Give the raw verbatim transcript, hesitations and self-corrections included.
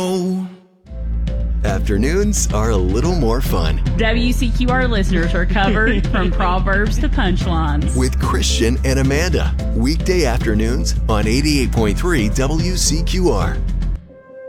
Afternoons are a little more fun. W C Q R listeners are covered from proverbs to punchlines. With Christian and Amanda. Weekday afternoons on eighty-eight point three W C Q R.